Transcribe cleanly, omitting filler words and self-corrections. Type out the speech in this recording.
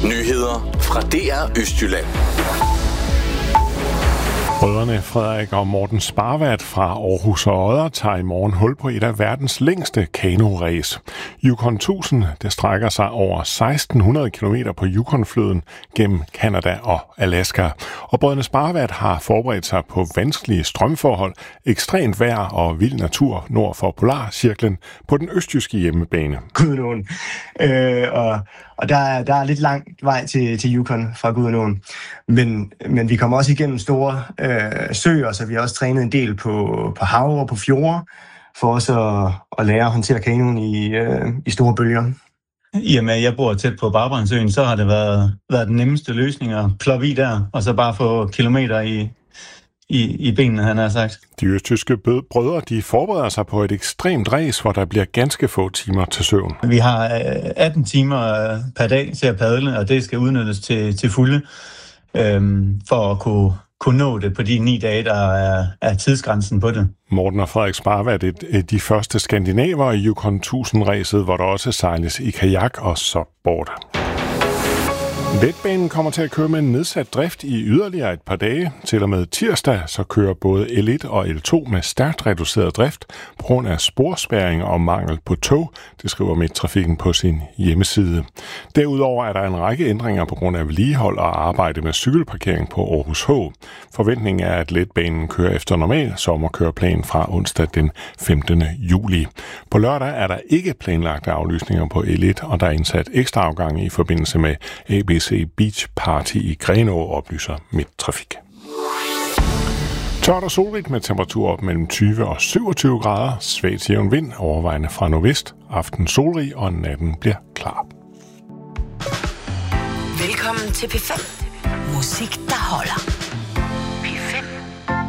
Nyheder fra DR Østjylland. Brødrene Frederik og Morten Sparvad fra Aarhus og Odder tager i morgen hul på et af verdens længste kanoræs. Yukon 1000, det strækker sig over 1600 km på Yukonfloden gennem Canada og Alaska. Og brødrene Sparvad har forberedt sig på vanskelige strømforhold, ekstremt vejr og vild natur nord for Polarcirklen på den østjyske hjemmebane. Gudenåen. Og der er lidt lang vej til Yukon fra Gudenåen. Men vi kommer også igennem store søer, så vi har også trænet en del på hav og på fjorde, for også at lære at håndtere kanoen i store bølger. I og med, at jeg bor tæt på Barbrandsøen, så har det været den nemmeste løsning at ploppe i der, og så bare få kilometer i benene, han har sagt. De østtyske brødre, de forbereder sig på et ekstremt ræs, hvor der bliver ganske få timer til søvn. Vi har 18 timer per dag til at padle, og det skal udnyttes til fulde, for at kunne nå det på de 9 dage, der er tidsgrænsen på det. Morten og Frederik Sparvad er de første skandinaver i Yukon 1000-ræset, hvor der også sejles i kajak og subboard. Letbanen kommer til at køre med nedsat drift i yderligere et par dage. Til og med tirsdag så kører både L1 og L2 med stærkt reduceret drift på grund af sporspærring og mangel på tog, det skriver Midttrafikken på sin hjemmeside. Derudover er der en række ændringer på grund af vedligehold og arbejde med cykelparkering på Aarhus H. Forventningen er, at letbanen kører efter normal sommerkøreplan fra onsdag den 15. juli. På lørdag er der ikke planlagte aflysninger på L1, og der er indsat ekstra afgange i forbindelse med ABC Beach Party i Grenaa, oplyser Midttrafik. Tørt og solrigt med temperatur op mellem 20 og 27 grader. Svag til jævn vind, overvejende fra nordvest. Aften solrig, og natten bliver klar. Velkommen til P5. Musik, der holder.